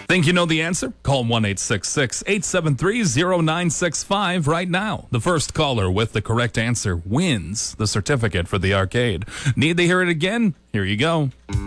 Think you know the answer? Call 1-866-873-0965 right now. The first caller with the correct answer wins the certificate for the arcade. Need to hear it again? Here you go.